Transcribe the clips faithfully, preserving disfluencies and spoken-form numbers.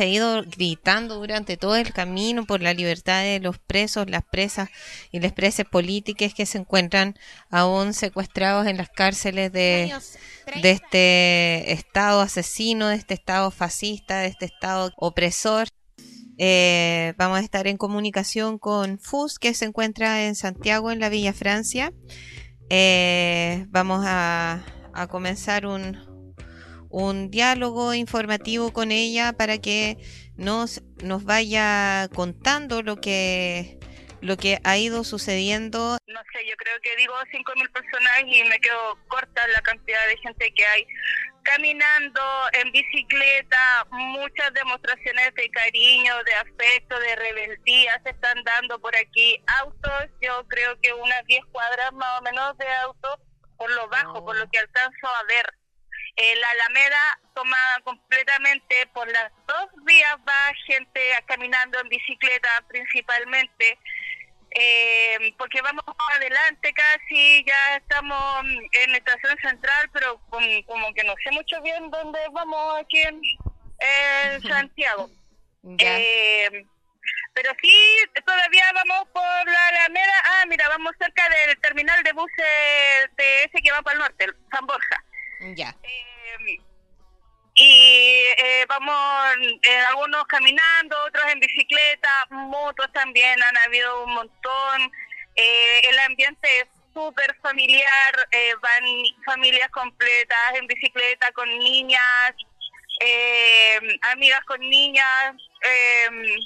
se ha ido gritando durante todo el camino por la libertad de los presos, las presas y las presas políticas que se encuentran aún secuestrados en las cárceles de, de este estado asesino, de este estado fascista, de este estado opresor. Eh, vamos a estar en comunicación con Fus, que se encuentra en Santiago, en la Villa Francia. Eh, vamos a, a comenzar un, un diálogo informativo con ella para que nos, nos vaya contando lo que, lo que ha ido sucediendo. No sé, yo creo que digo cinco mil personas y me quedo corta la cantidad de gente que hay caminando, en bicicleta. Muchas demostraciones de cariño, de afecto, de rebeldía se están dando por aquí. Autos, yo creo que unas diez cuadras más o menos de autos por lo bajo, oh. por lo que alcanzo a ver. Eh, la Alameda tomada completamente, por las dos vías va gente caminando en bicicleta principalmente. Eh, porque vamos adelante casi, ya estamos en Estación Central, pero como, como que no sé mucho bien dónde vamos aquí en, en Santiago. Eh, pero sí, todavía vamos por la Alameda. Ah, mira, vamos cerca del terminal de buses de ese que va para el norte, el San Borja. Ya. Eh, y eh, vamos eh, algunos caminando, otros en bicicleta, motos también han habido un montón. Eh, el ambiente es súper familiar, eh, van familias completas en bicicleta con niñas, eh, amigas con niñas, eh,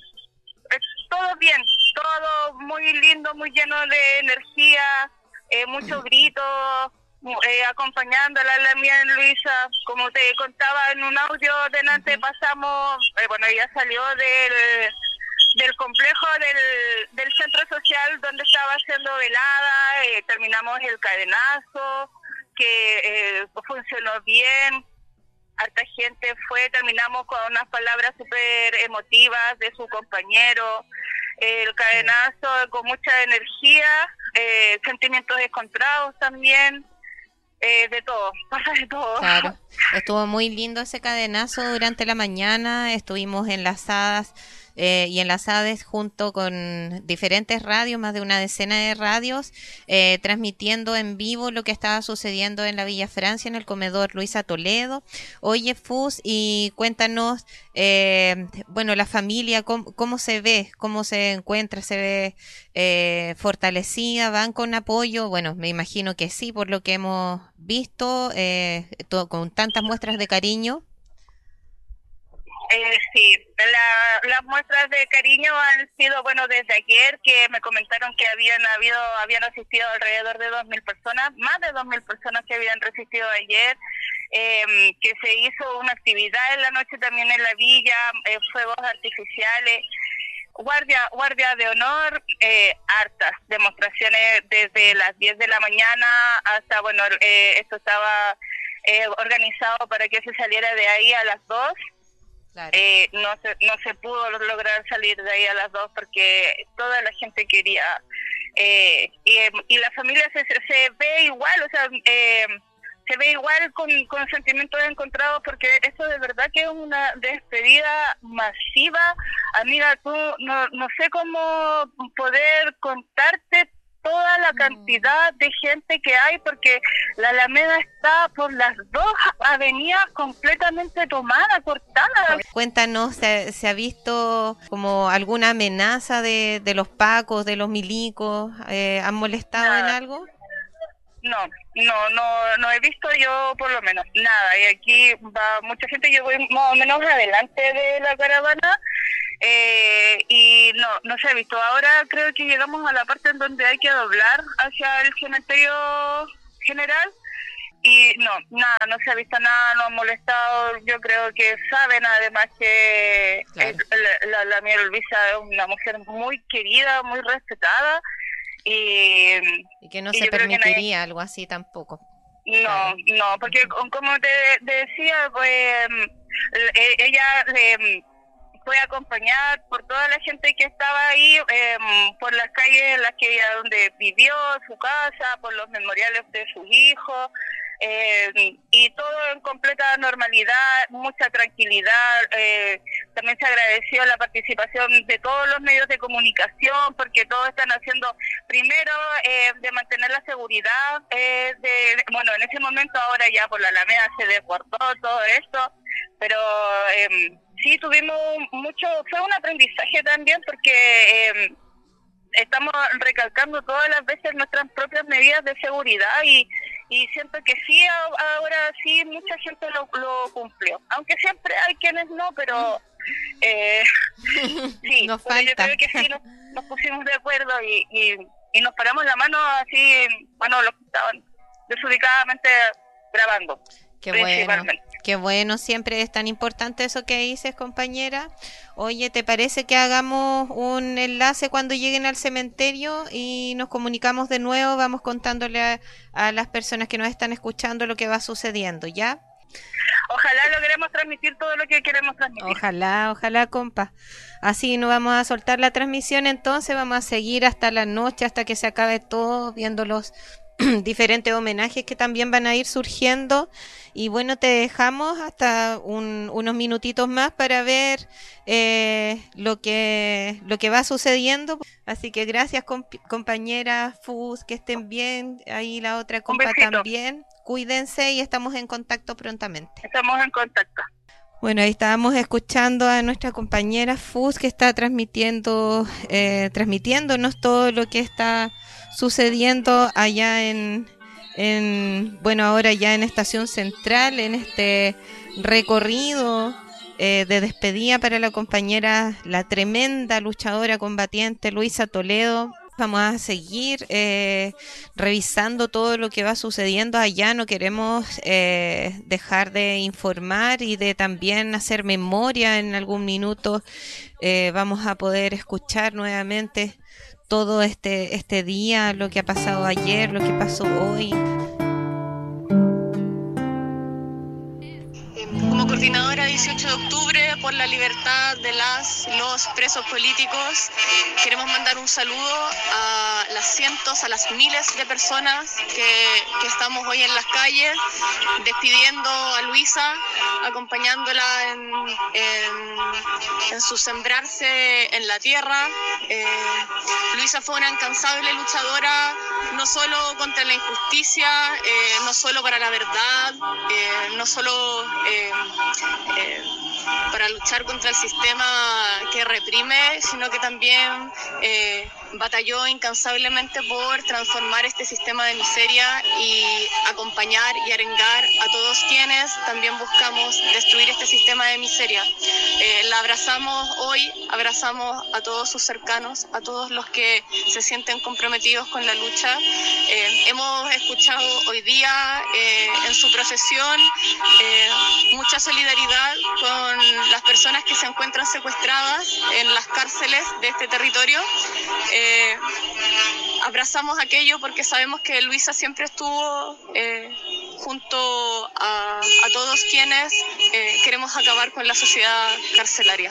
todo bien, todo muy lindo, muy lleno de energía, eh, muchos gritos. Eh, acompañándola a la mía Luisa, como te contaba en un audio delante, uh-huh. pasamos, eh, bueno, ella salió del del complejo del, del centro social donde estaba haciendo velada, eh, terminamos el cadenazo, que eh, funcionó bien, harta gente fue, terminamos con unas palabras súper emotivas de su compañero, eh, el cadenazo con mucha energía, eh, sentimientos encontrados también. Eh, de todo, pasa de todo. Claro, estuvo muy lindo ese cadenazo durante la mañana, estuvimos enlazadas eh, y enlazadas junto con diferentes radios, más de una decena de radios, eh, transmitiendo en vivo lo que estaba sucediendo en la Villa Francia, en el comedor Luisa Toledo. Oye, Fus, y cuéntanos, eh, bueno, la familia, ¿cómo, cómo se ve? ¿Cómo se encuentra? ¿Se ve eh, fortalecida? ¿Van con apoyo? Bueno, me imagino que sí, por lo que hemos visto, eh, todo, con tantas muestras de cariño. Eh, sí, la, las muestras de cariño han sido, bueno, desde ayer que me comentaron que habían habido, habían asistido alrededor de dos mil personas, más de dos mil personas que habían resistido ayer, eh, que se hizo una actividad en la noche también en la villa, eh, fuegos artificiales, guardia, guardia de honor, eh, hartas demostraciones desde las diez de la mañana hasta, bueno, eh, esto estaba eh, organizado para que se saliera de ahí a las dos. Claro. Eh, no se no se pudo lograr salir de ahí a las dos porque toda la gente quería eh, y, y la familia se, se, se ve igual, o sea, eh, se ve igual con, con sentimientos encontrados porque eso de verdad que es una despedida masiva. Amiga, tú no, no sé cómo poder contarte toda la cantidad de gente que hay, porque la Alameda está por las dos avenidas completamente tomada, cortada. Cuéntanos, ¿se, se ha visto como alguna amenaza de, de los pacos, de los milicos? Eh, ¿Han molestado nada. en algo? No, no, no, no he visto yo por lo menos nada. Y aquí va mucha gente, yo voy más o menos adelante de la caravana. Eh, y no, no se ha visto. Ahora creo que llegamos a la parte en donde hay que doblar hacia el cementerio general y no, nada, no se ha visto nada, no han molestado. Yo creo que saben además que claro. es, la, la, la mía Luisa es una mujer muy querida, muy respetada y, y que no y se permitiría no hay... algo así tampoco. No, claro. no, porque como te, te decía, pues ella eh, fue acompañada por toda la gente que estaba ahí, eh, por las calles en las que ella donde vivió, su casa, por los memoriales de sus hijos, eh, y todo en completa normalidad, mucha tranquilidad, eh, también se agradeció la participación de todos los medios de comunicación, porque todos están haciendo, primero, eh, de mantener la seguridad, eh, de bueno, en ese momento ahora ya por la Alameda se desbordó todo esto, pero eh, sí tuvimos mucho, fue un aprendizaje también, porque eh, estamos recalcando todas las veces nuestras propias medidas de seguridad y, y siento que sí, ahora sí mucha gente lo, lo cumplió, aunque siempre hay quienes no, pero eh, sí, nos pero falta. yo creo que sí nos, nos pusimos de acuerdo y, y, y nos paramos la mano así, bueno, los que estaban desubicadamente grabando. Qué bueno, qué bueno, siempre es tan importante eso que dices, compañera. Oye, ¿te parece que hagamos un enlace cuando lleguen al cementerio y nos comunicamos de nuevo? Vamos contándole a, a las personas que nos están escuchando lo que va sucediendo, ¿ya? Ojalá logremos transmitir todo lo que queremos transmitir. Ojalá, ojalá, compa. Así no vamos a soltar la transmisión, entonces vamos a seguir hasta la noche, hasta que se acabe todo, viendo los diferentes homenajes que también van a ir surgiendo. Y bueno, te dejamos hasta un, unos minutitos más para ver eh, lo que lo que va sucediendo. Así que gracias, comp- compañera Fus, que estén bien. Ahí la otra compa también. Cuídense y estamos en contacto prontamente. Estamos en contacto. Bueno, ahí estábamos escuchando a nuestra compañera Fus, que está transmitiendo, eh, transmitiéndonos todo lo que está sucediendo allá en, en, bueno, ahora ya en Estación Central, en este recorrido eh, de despedida para la compañera, la tremenda luchadora combatiente Luisa Toledo. Vamos a seguir eh, revisando todo lo que va sucediendo allá. No queremos eh, dejar de informar y de también hacer memoria. En algún minuto eh, vamos a poder escuchar nuevamente todo este, este día, lo que ha pasado ayer, lo que pasó hoy. Como coordinadora dieciocho de octubre por la libertad de las los presos políticos, queremos mandar un saludo a las cientos, a las miles de personas que, que estamos hoy en las calles, despidiendo a Luisa, acompañándola en, en, en su sembrarse en la tierra. Eh, Luisa fue una incansable luchadora, no solo contra la injusticia, eh, no solo para la verdad, eh, no solo eh, eh, para luchar contra el sistema que reprime, sino que también eh, batalló incansablemente por transformar este sistema de miseria y acompañar y arengar a todos quienes también buscamos destruir este sistema de miseria. Eh, la abrazamos hoy, abrazamos a todos sus cercanos, a todos los que se sienten comprometidos con la lucha. Eh, hemos escuchado hoy día eh, en su procesión eh, mucha solidaridad con las personas que se encuentran secuestradas en las cárceles de este territorio. Eh, abrazamos aquello porque sabemos que Luisa siempre estuvo eh, junto a, a todos quienes eh, queremos acabar con la sociedad carcelaria.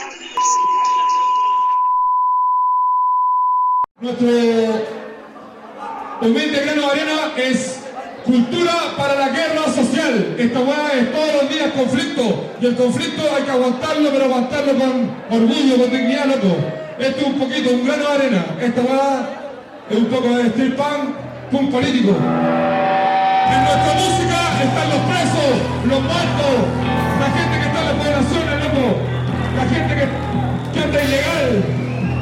Nuestro humilde grano de arena es cultura para la guerra social. Esta hueá es todos los días conflicto, y el conflicto hay que aguantarlo, pero aguantarlo con orgullo, con dignidad, loco. Esto es un poquito, un grano de arena. Esta hueá es un poco de steel punk, punk político. En nuestra música están los presos, los muertos, la gente que